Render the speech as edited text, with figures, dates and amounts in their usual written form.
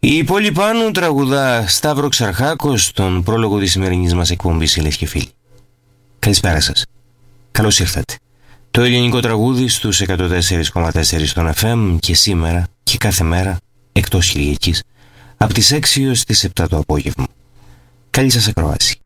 Η Πόλη Πάνου τραγουδά Σταύρο Ξαρχάκο στον πρόλογο της σημερινής μας εκπομπής, φίλες και φίλοι. Καλησπέρα σας. Καλώς ήρθατε. Το ελληνικό τραγούδι στους 104,4 στον FM και σήμερα και κάθε μέρα εκτός Κυριακής από τις 6 έως τις 7 το απόγευμα. Καλή σας ακρόαση.